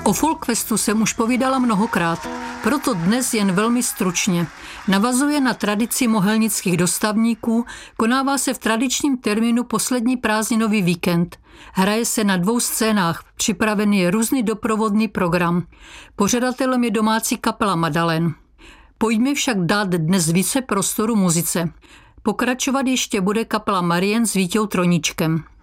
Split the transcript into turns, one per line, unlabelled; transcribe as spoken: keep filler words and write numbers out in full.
O Folkfestu jsem už povídala mnohokrát, proto dnes jen velmi stručně. Navazuje na tradici mohelnických dostavníků, konává se v tradičním termínu poslední prázdninový víkend. Hraje se na dvou scénách, připravený je různý doprovodný program. Pořadatelem je domácí kapela Madalen. Pojďme však dát dnes více prostoru muzice. Pokračovat ještě bude kapela Marien s Vítěou Troníčkem.